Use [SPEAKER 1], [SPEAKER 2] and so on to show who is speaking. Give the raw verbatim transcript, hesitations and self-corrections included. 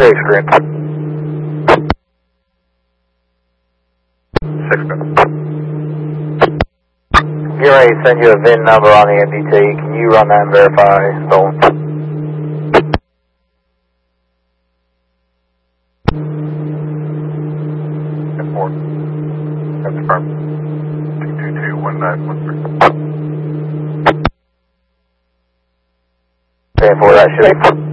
[SPEAKER 1] Six green. Six green. Get ready to send you a V I N number on the M D T. Can you run that and verify stolen? Four. Confirm. Two two two one nine one three. Okay, for that should be.